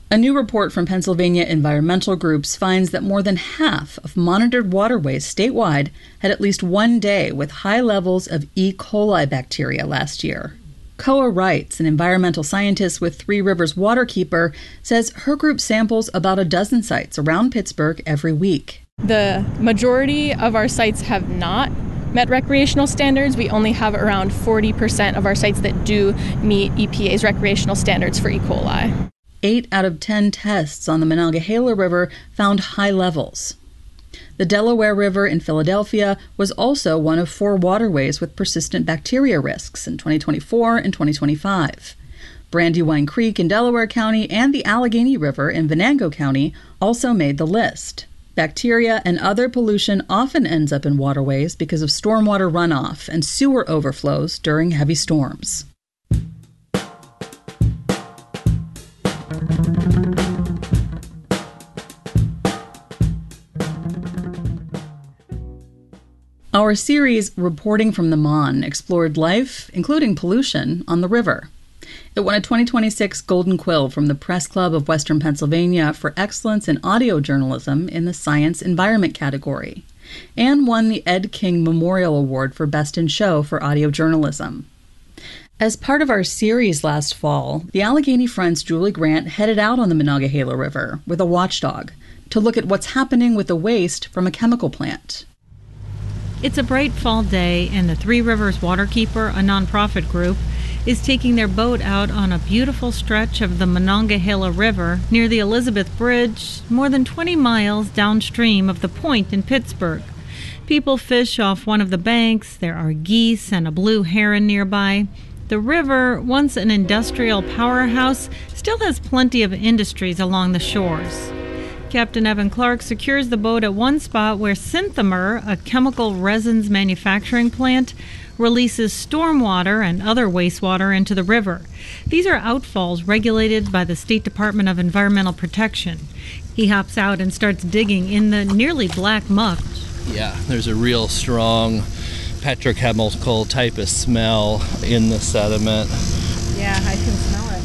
A new report from Pennsylvania environmental groups finds that more than half of monitored waterways statewide had at least one day with high levels of E. coli bacteria last year. Koa Wrights, an environmental scientist with Three Rivers Waterkeeper, says her group samples about a dozen sites around Pittsburgh every week. The majority of our sites have not met recreational standards. We only have around 40% of our sites that do meet EPA's recreational standards for E. coli. 8 out of 10 tests on the Monongahela River found high levels. The Delaware River in Philadelphia was also one of 4 waterways with persistent bacteria risks in 2024 and 2025. Brandywine Creek in Delaware County and the Allegheny River in Venango County also made the list. Bacteria and other pollution often ends up in waterways because of stormwater runoff and sewer overflows during heavy storms. Our series, Reporting from the Mon, explored life, including pollution, on the river. It won a 2026 Golden Quill from the Press Club of Western Pennsylvania for excellence in audio journalism in the Science Environment category, and won the Ed King Memorial Award for Best in Show for audio journalism. As part of our series last fall, the Allegheny Front's Julie Grant headed out on the Monongahela River with a watchdog to look at what's happening with the waste from a chemical plant. It's a bright fall day, and the Three Rivers Waterkeeper, a nonprofit group, is taking their boat out on a beautiful stretch of the Monongahela River near the Elizabeth Bridge, more than 20 miles downstream of the Point in Pittsburgh. People fish off one of the banks. There are geese and a blue heron nearby. The river, once an industrial powerhouse, still has plenty of industries along the shores. Captain Evan Clark secures the boat at one spot where Synthomer, a chemical resins manufacturing plant, releases stormwater and other wastewater into the river. These are outfalls regulated by the State Department of Environmental Protection. He hops out and starts digging in the nearly black muck. Yeah, there's a real strong petrochemical type of smell in the sediment. Yeah, I can smell it.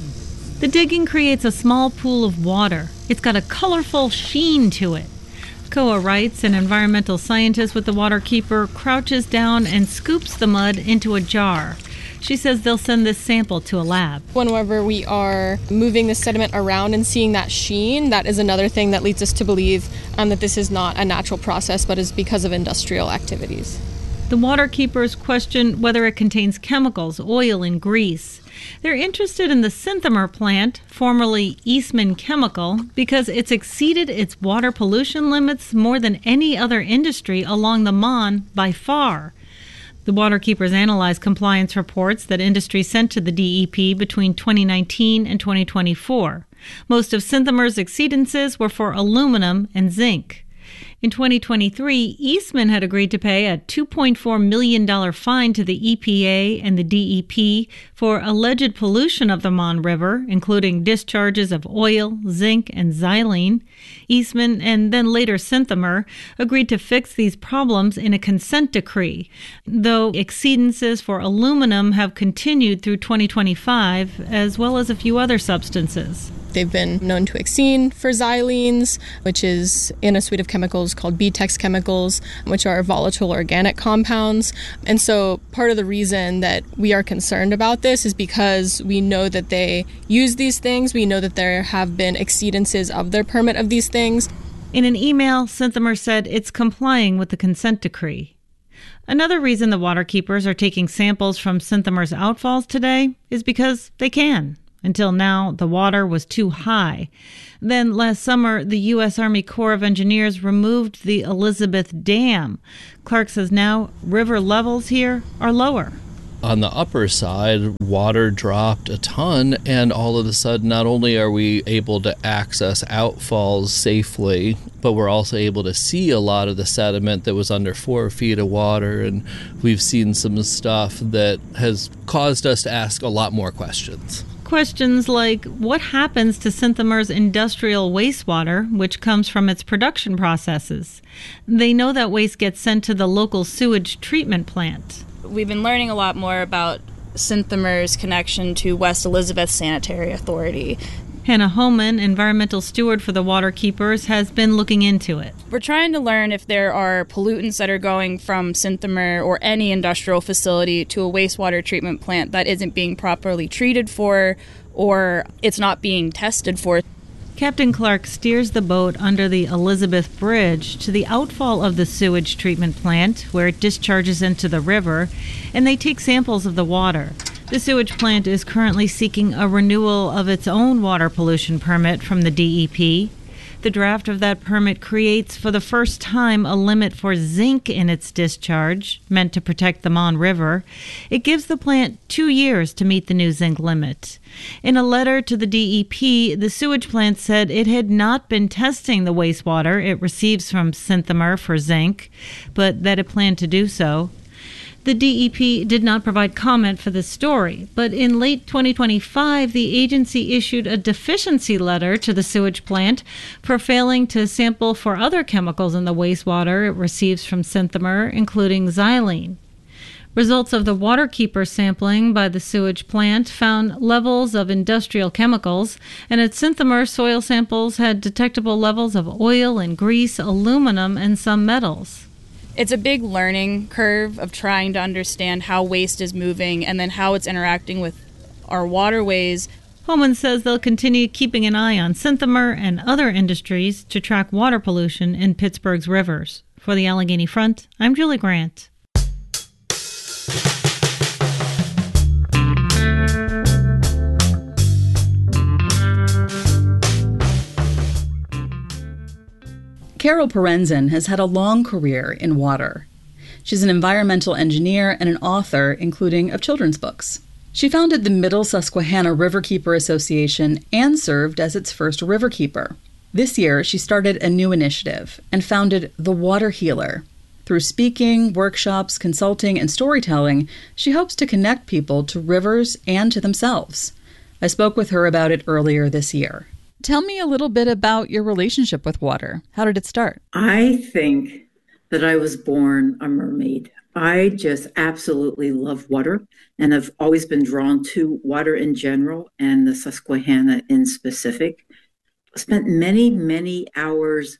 The digging creates a small pool of water. It's got a colorful sheen to it. Koa Wrights, an environmental scientist with the Waterkeeper, crouches down and scoops the mud into a jar. She says they'll send this sample to a lab. Whenever we are moving the sediment around and seeing that sheen, that is another thing that leads us to believe that this is not a natural process, but is because of industrial activities. The Waterkeepers question whether it contains chemicals, oil, and grease. They're interested in the Synthomer plant, formerly Eastman Chemical, because it's exceeded its water pollution limits more than any other industry along the Mon by far. The Waterkeepers analyzed compliance reports that industry sent to the DEP between 2019 and 2024. Most of Synthomer's exceedances were for aluminum and zinc. In 2023, Eastman had agreed to pay a $2.4 million fine to the EPA and the DEP for alleged pollution of the Mon River, including discharges of oil, zinc, and xylene. Eastman, and then later Synthomer, agreed to fix these problems in a consent decree, though exceedances for aluminum have continued through 2025, as well as a few other substances. They've been known to exceed for xylenes, which is in a suite of chemicals called BTEX chemicals, which are volatile organic compounds. And so part of the reason that we are concerned about this is because we know that they use these things. We know that there have been exceedances of their permit of these things. In an email, Synthomer said it's complying with the consent decree. Another reason the Waterkeepers are taking samples from Synthomer's outfalls today is because they can. Until now, the water was too high. Then last summer, the U.S. Army Corps of Engineers removed the Elizabeth Dam. Clark says now river levels here are lower. On the upper side, water dropped a ton, and all of a sudden, not only are we able to access outfalls safely, but we're also able to see a lot of the sediment that was under 4 feet of water, and we've seen some stuff that has caused us to ask a lot more questions. Questions like, what happens to Synthomer's industrial wastewater, which comes from its production processes? They know that waste gets sent to the local sewage treatment plant. We've been learning a lot more about Synthomer's connection to West Elizabeth Sanitary Authority. Hannah Homan, environmental steward for the Water Keepers, has been looking into it. We're trying to learn if there are pollutants that are going from Synthomer or any industrial facility to a wastewater treatment plant that isn't being properly treated for, or it's not being tested for. Captain Clark steers the boat under the Elizabeth Bridge to the outfall of the sewage treatment plant, where it discharges into the river, and they take samples of the water. The sewage plant is currently seeking a renewal of its own water pollution permit from the DEP. The draft of that permit creates for the first time a limit for zinc in its discharge, meant to protect the Mon River. It gives the plant 2 years to meet the new zinc limit. In a letter to the DEP, the sewage plant said it had not been testing the wastewater it receives from Synthomer for zinc, but that it planned to do so. The DEP did not provide comment for this story, but in late 2025, the agency issued a deficiency letter to the sewage plant for failing to sample for other chemicals in the wastewater it receives from Synthomer, including xylene. Results of the Waterkeeper sampling by the sewage plant found levels of industrial chemicals, and at Synthomer, soil samples had detectable levels of oil and grease, aluminum, and some metals. It's a big learning curve of trying to understand how waste is moving and then how it's interacting with our waterways. Homan says they'll continue keeping an eye on Synthomer and other industries to track water pollution in Pittsburgh's rivers. For the Allegheny Front, I'm Julie Grant. Carol Perenzin has had a long career in water. She's an environmental engineer and an author, including of children's books. She founded the Middle Susquehanna Riverkeeper Association and served as its first riverkeeper. This year, she started a new initiative and founded The Water Healer. Through speaking, workshops, consulting, and storytelling, she hopes to connect people to rivers and to themselves. I spoke with her about it earlier this year. Tell me a little bit about your relationship with water. How did it start? I think that I was born a mermaid. I just absolutely love water, and I've always been drawn to water in general and the Susquehanna in specific. Spent many, many hours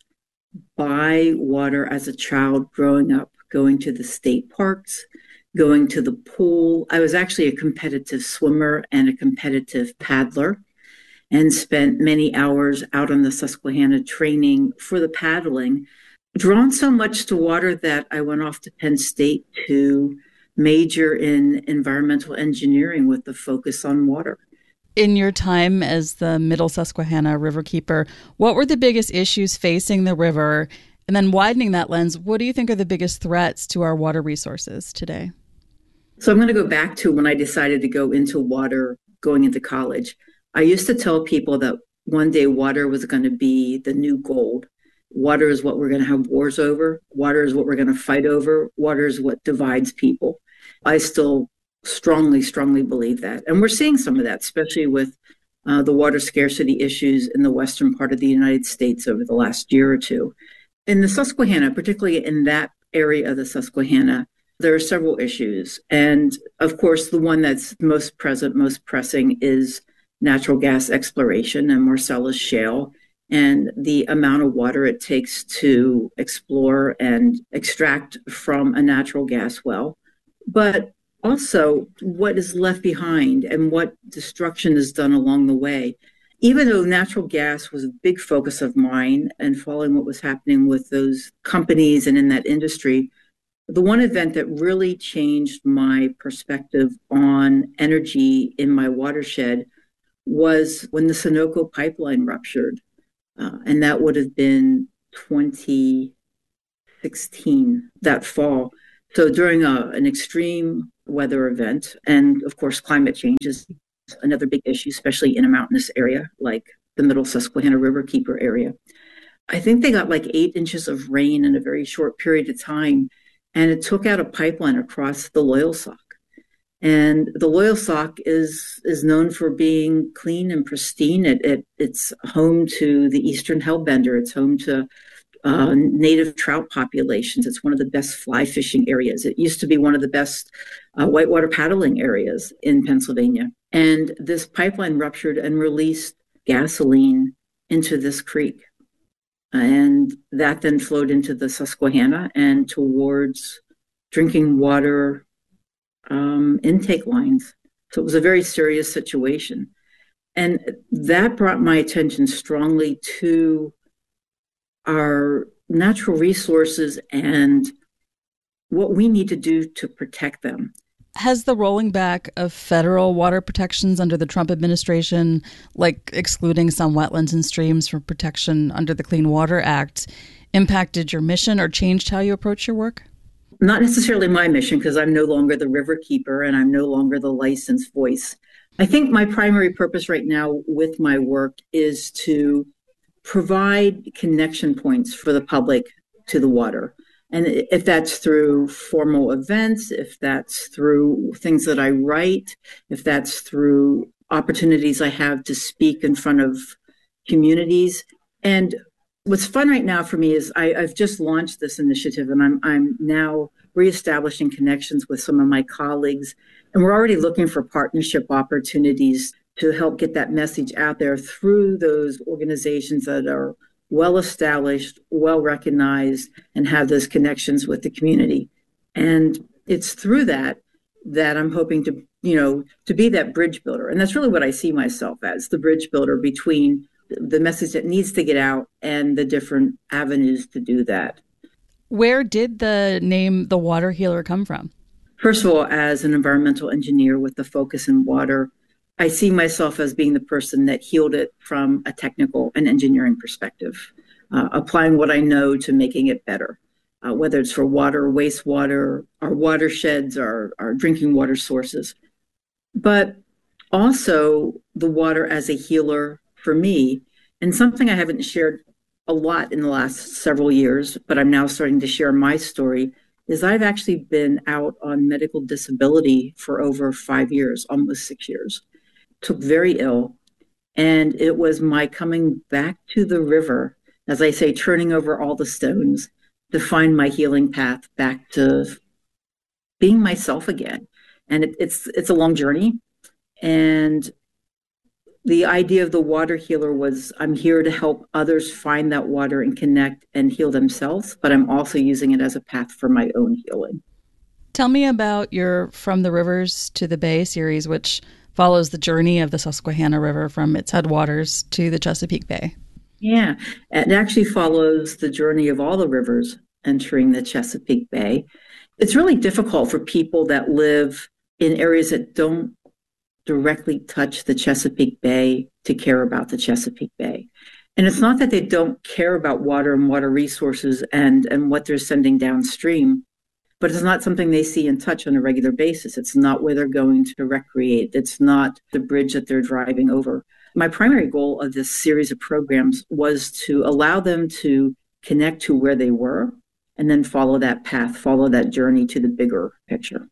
by water as a child growing up, going to the state parks, going to the pool. I was actually a competitive swimmer and a competitive paddler, and spent many hours out on the Susquehanna training for the paddling. Drawn so much to water that I went off to Penn State to major in environmental engineering with the focus on water. In your time as the Middle Susquehanna Riverkeeper, what were the biggest issues facing the river? And then widening that lens, what do you think are the biggest threats to our water resources today? So I'm going to go back to when I decided to go into water going into college. I used to tell people that one day water was going to be the new gold. Water is what we're going to have wars over. Water is what we're going to fight over. Water is what divides people. I still strongly believe that. And we're seeing some of that, especially with the water scarcity issues in the western part of the United States over the last year or two. In the Susquehanna, particularly in that area of the Susquehanna, there are several issues. And of course, the one that's most present, most pressing is natural gas exploration and Marcellus Shale, and the amount of water it takes to explore and extract from a natural gas well, but also what is left behind and what destruction is done along the way. Even though natural gas was a big focus of mine and following what was happening with those companies and in that industry, the one event that really changed my perspective on energy in my watershed was when the Sunoco pipeline ruptured. And that would have been 2016, that fall. So during an extreme weather event, and of course, climate change is another big issue, especially in a mountainous area like the Middle Susquehanna Riverkeeper area. I think they got like 8 inches of rain in a very short period of time, and it took out a pipeline across the Loyalsock. And the Loyalsock is known for being clean and pristine. It's home to the eastern hellbender. It's home to native trout populations. It's one of the best fly fishing areas. It used to be one of the best whitewater paddling areas in Pennsylvania. And this pipeline ruptured and released gasoline into this creek. And that then flowed into the Susquehanna and towards drinking water intake lines. So it was a very serious situation. And that brought my attention strongly to our natural resources and what we need to do to protect them. Has the rolling back of federal water protections under the Trump administration, like excluding some wetlands and streams from protection under the Clean Water Act, impacted your mission or changed how you approach your work? Not necessarily my mission, because I'm no longer the river keeper and I'm no longer the licensed voice. I think my primary purpose right now with my work is to provide connection points for the public to the water. And if that's through formal events, if that's through things that I write, if that's through opportunities I have to speak in front of communities. And what's fun right now for me is I've just launched this initiative, and I'm now reestablishing connections with some of my colleagues. And we're already looking for partnership opportunities to help get that message out there through those organizations that are well established, well recognized, and have those connections with the community. And it's through that I'm hoping to be that bridge builder. And that's really what I see myself as, the bridge builder between the message that needs to get out and the different avenues to do that. Where did the name The Water Healer come from? First of all, as an environmental engineer with the focus in water, I see myself as being the person that healed it from a technical and engineering perspective, applying what I know to making it better, whether it's for water, wastewater, our watersheds, our drinking water sources. But also the water as a healer for me, and something I haven't shared a lot in the last several years, but I'm now starting to share my story, is I've actually been out on medical disability for over 5 years, almost 6 years. Took very ill. And it was my coming back to the river, as I say, turning over all the stones to find my healing path back to being myself again. And it's a long journey. And the idea of the water healer was I'm here to help others find that water and connect and heal themselves, but I'm also using it as a path for my own healing. Tell me about your From the Rivers to the Bay series, which follows the journey of the Susquehanna River from its headwaters to the Chesapeake Bay. Yeah, it actually follows the journey of all the rivers entering the Chesapeake Bay. It's really difficult for people that live in areas that don't directly touch the Chesapeake Bay to care about the Chesapeake Bay. And it's not that they don't care about water and water resources and what they're sending downstream, but it's not something they see and touch on a regular basis. It's not where they're going to recreate. It's not the bridge that they're driving over. My primary goal of this series of programs was to allow them to connect to where they were and then follow that path, follow that journey to the bigger picture.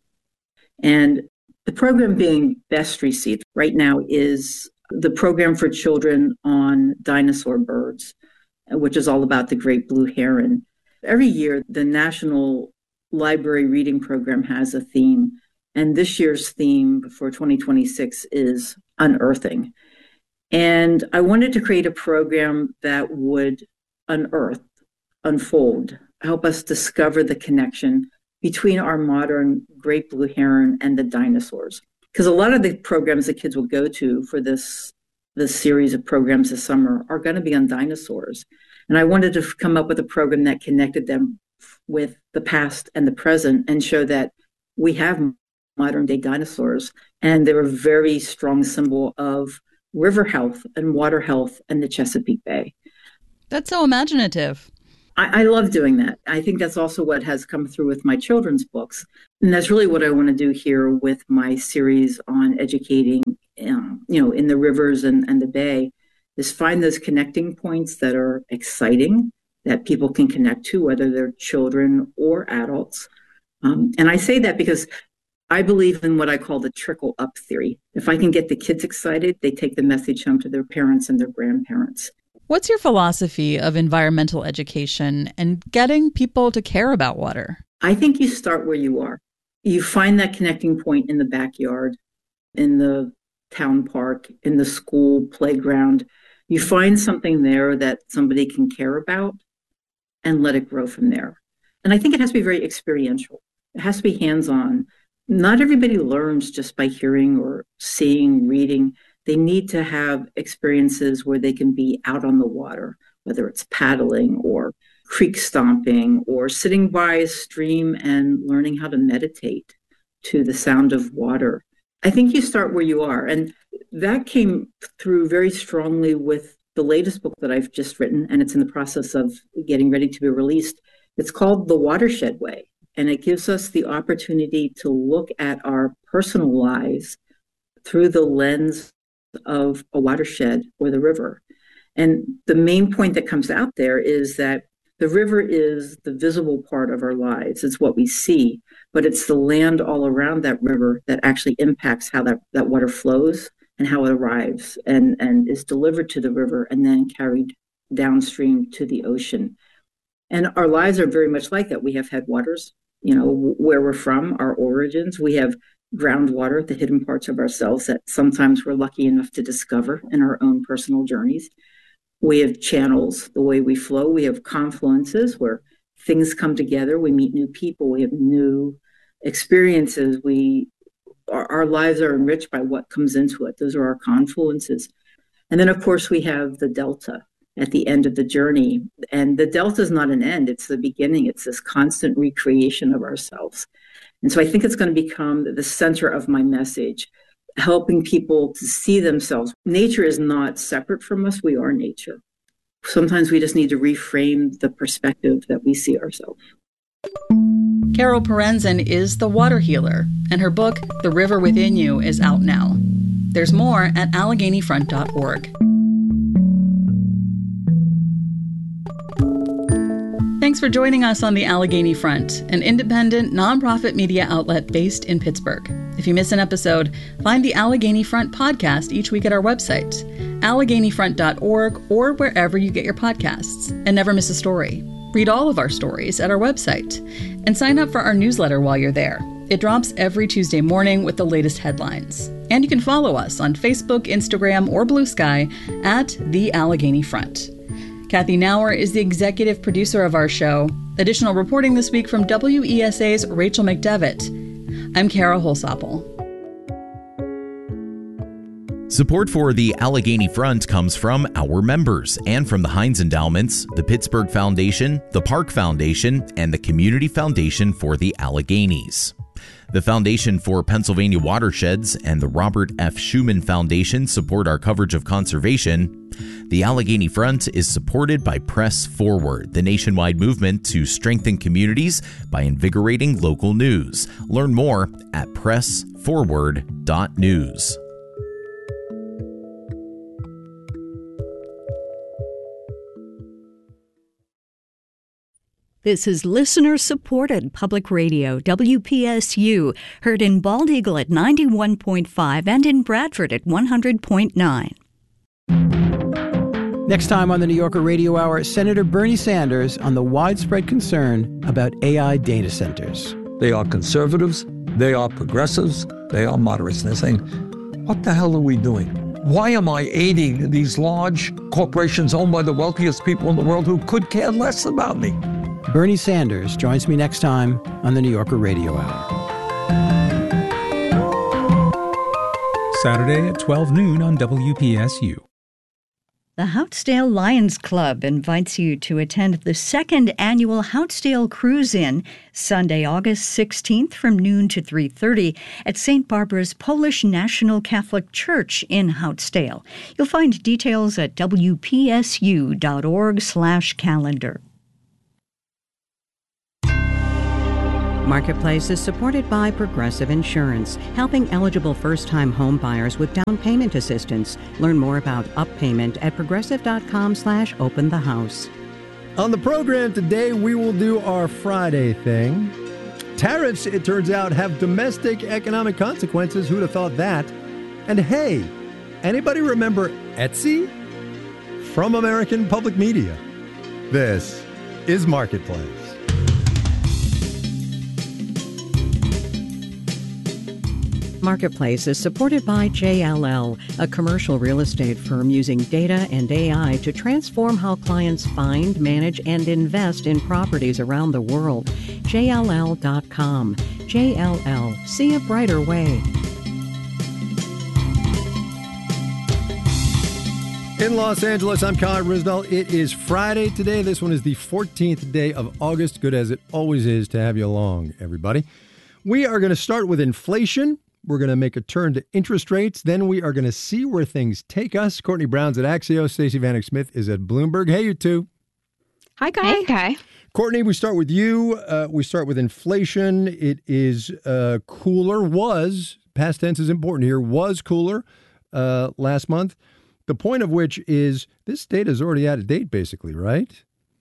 And the program being best received right now is the program for children on dinosaur birds, which is all about the great blue heron. Every year, the National Library Reading Program has a theme, and this year's theme for 2026 is unearthing. And I wanted to create a program that would unearth, unfold, help us discover the connection between our modern great blue heron and the dinosaurs. Because a lot of the programs that kids will go to for this series of programs this summer are going to be on dinosaurs. And I wanted to come up with a program that connected them with the past and the present and show that we have modern day dinosaurs, and they're a very strong symbol of river health and water health in the Chesapeake Bay. That's so imaginative. I love doing that. I think that's also what has come through with my children's books. And that's really what I want to do here with my series on educating, in the rivers and the Bay, is find those connecting points that are exciting, that people can connect to, whether they're children or adults. And I say that because I believe in what I call the trickle up theory. If I can get the kids excited, they take the message home to their parents and their grandparents. What's your philosophy of environmental education and getting people to care about water? I think you start where you are. You find that connecting point in the backyard, in the town park, in the school playground, You find something there that somebody can care about and let it grow from there. And I think it has to be very experiential. It has to be hands-on. Not everybody learns just by hearing or seeing, reading. They need to have experiences where they can be out on the water, whether it's paddling or creek stomping or sitting by a stream and learning how to meditate to the sound of water. I think you start where you are. And that came through very strongly with the latest book that I've just written, and it's in the process of getting ready to be released. It's called The Watershed Way, and it gives us the opportunity to look at our personal lives through the lens of a watershed or the river. And the main point that comes out there is that the river is the visible part of our lives. It's what we see, but it's the land all around that river that actually impacts how that water flows and how it arrives and is delivered to the river and then carried downstream to the ocean. And our lives are very much like that. We have headwaters, where we're from, our origins. We have groundwater, the hidden parts of ourselves that sometimes we're lucky enough to discover in our own personal journeys. We have channels, the way we flow. We have confluences where things come together. We meet new people. We have new experiences. Our lives are enriched by what comes into it. Those are our confluences. And then, of course, we have the delta at the end of the journey. And the delta is not an end. It's the beginning. It's this constant recreation of ourselves. And so I think it's going to become the center of my message, helping people to see themselves. Nature is not separate from us. We are nature. Sometimes we just need to reframe the perspective that we see ourselves. Carol Parenzen is the water healer, and her book, The River Within You, is out now. There's more at AlleghenyFront.org. Thanks for joining us on the Allegheny Front, an independent, nonprofit media outlet based in Pittsburgh. If you miss an episode, find the Allegheny Front podcast each week at our website, AlleghenyFront.org, or wherever you get your podcasts. And never miss a story. Read all of our stories at our website. And sign up for our newsletter while you're there. It drops every Tuesday morning with the latest headlines. And you can follow us on Facebook, Instagram, or Blue Sky at The Allegheny Front. Kathy Nauer is the executive producer of our show. Additional reporting this week from WESA's Rachel McDevitt. I'm Kara Holsapple. Support for the Allegheny Front comes from our members and from the Heinz Endowments, the Pittsburgh Foundation, the Park Foundation, and the Community Foundation for the Alleghenies. The Foundation for Pennsylvania Watersheds and the Robert F. Schuman Foundation support our coverage of conservation. The Allegheny Front is supported by Press Forward, the nationwide movement to strengthen communities by invigorating local news. Learn more at pressforward.news. This is listener-supported public radio, WPSU, heard in Bald Eagle at 91.5 and in Bradford at 100.9. Next time on the New Yorker Radio Hour, Senator Bernie Sanders on the widespread concern about AI data centers. They are conservatives, they are progressives, they are moderates. And they're saying, what the hell are we doing? Why am I aiding these large corporations owned by the wealthiest people in the world who could care less about me? Bernie Sanders joins me next time on the New Yorker Radio Hour. Saturday at 12 noon on WPSU. The Houtsdale Lions Club invites you to attend the second annual Houtsdale Cruise-In, Sunday, August 16th from noon to 3:30 at St. Barbara's Polish National Catholic Church in Houtsdale. You'll find details at wpsu.org/calendar. Marketplace is supported by Progressive Insurance, helping eligible first-time home buyers with down payment assistance. Learn more about UpPayment at progressive.com/openthehouse. On the program today, we will do our Friday thing. Tariffs, it turns out, have domestic economic consequences. Who'd have thought that? And hey, anybody remember Etsy? From American Public Media. This is Marketplace. Marketplace is supported by JLL, a commercial real estate firm using data and AI to transform how clients find, manage, and invest in properties around the world. JLL.com. JLL. See a brighter way. In Los Angeles, I'm Kyle Risdell. It is Friday today. This one is the 14th day of August. Good as it always is to have you along, everybody. We are going to start with inflation. We're going to make a turn to interest rates. Then we are going to see where things take us. Courtney Brown's at Axios. Stacey Vanek Smith is at Bloomberg. Hey, you two. Hi, Kai. Hey, Kai. Courtney, we start with you. We start with inflation. It is cooler, past tense is important here, was cooler last month. The point of which is this data is already out of date, basically, right?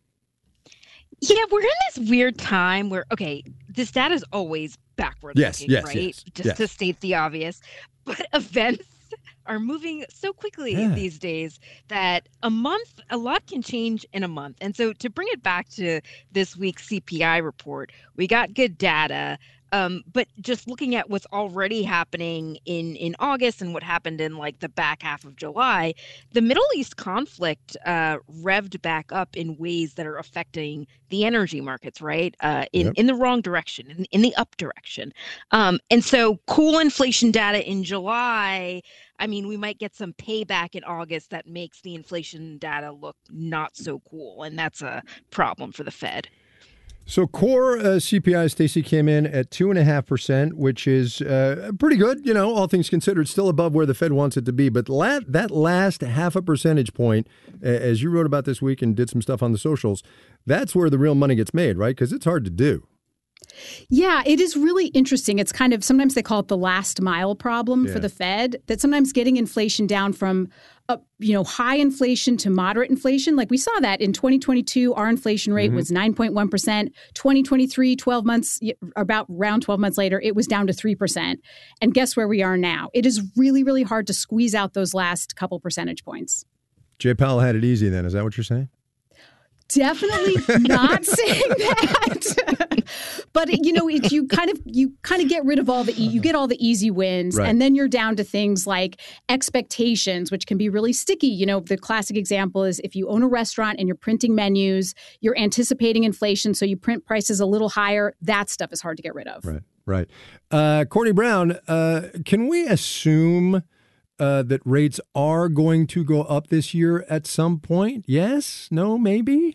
Yeah, we're in this weird time where, this data is always backward looking, right? Just to state the obvious. But events are moving so quickly these days that a lot can change in a month. And so to bring it back to this week's CPI report, we got good data. But just looking at what's already happening in August and what happened in like the back half of July, the Middle East conflict revved back up in ways that are affecting the energy markets, right? In the wrong direction, in the up direction. And so cool inflation data in July, I mean, we might get some payback in August that makes the inflation data look not so cool. And that's a problem for the Fed. So core CPI, Stacey, came in at 2.5%, which is pretty good, all things considered, still above where the Fed wants it to be. But that last half a percentage point, as you wrote about this week and did some stuff on the socials, that's where the real money gets made, right? Because it's hard to do. Yeah, it is really interesting. It's kind of, sometimes they call it the last mile problem for the Fed, that sometimes getting inflation down from high inflation to moderate inflation. Like we saw that in 2022, our inflation rate was 9.1%. 2023, around 12 months later, it was down to 3%. And guess where we are now? It is really, really hard to squeeze out those last couple percentage points. Jay Powell had it easy then. Is that what you're saying? Definitely not saying that. But you kind of get rid of all you get all the easy wins, right. And then you're down to things like expectations, which can be really sticky. The classic example is if you own a restaurant and you're printing menus, you're anticipating inflation, so you print prices a little higher. That stuff is hard to get rid of. Right. Courtney Brown, can we assume that rates are going to go up this year at some point? Yes? No? Maybe?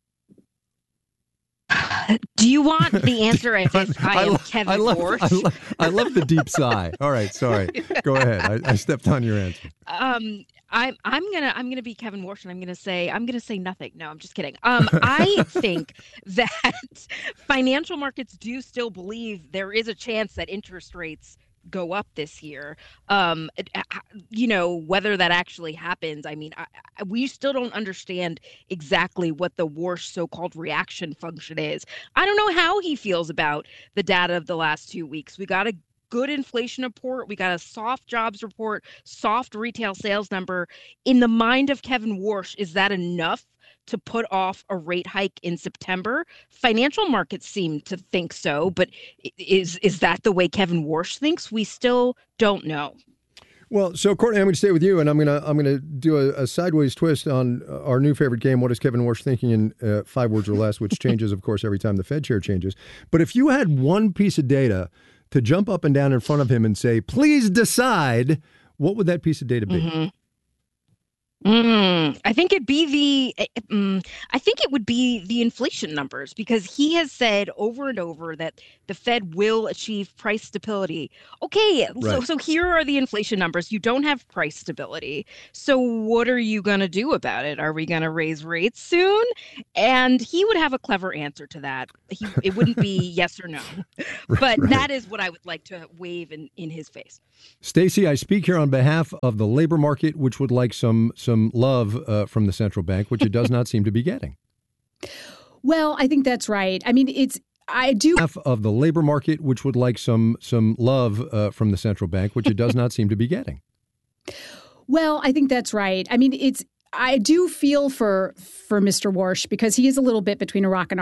Do you want the answer if I am Kevin Warsh? I love the deep sigh. All right, sorry. Go ahead. I stepped on your answer. I'm gonna be Kevin Warsh, and I'm gonna say nothing. No, I'm just kidding. I think that financial markets do still believe there is a chance that interest rates go up this year. Whether that actually happens, I mean, we still don't understand exactly what the Warsh so-called reaction function is. I don't know how he feels about the data of the last 2 weeks. We got a good inflation report. We got a soft jobs report, soft retail sales number. In the mind of Kevin Warsh, is that enough to put off a rate hike in September? Financial markets seem to think so, but is that the way Kevin Warsh thinks? We still don't know. Well, so Courtney, I'm going to stay with you, and I'm going to do a sideways twist on our new favorite game. What is Kevin Warsh thinking in 5 words or less? Which changes, of course, every time the Fed chair changes. But if you had one piece of data to jump up and down in front of him and say, "Please decide," what would that piece of data be? Mm-hmm. I think it would be the inflation numbers, because he has said over and over that the Fed will achieve price stability. Okay, right. So here are the inflation numbers. You don't have price stability. So what are you going to do about it? Are we going to raise rates soon? And he would have a clever answer to that. It wouldn't be yes or no. But that is what I would like to wave in his face. Stacey, I speak here on behalf of the labor market, which would like some love from the central bank, which it does not seem to be getting. Well, I think that's right. I mean, I do half of the labor market, which would like some love from the central bank, which it does not seem to be getting. Well, I think that's right. I mean, I do feel for Mr. Warsh, because he is a little bit between a rock and a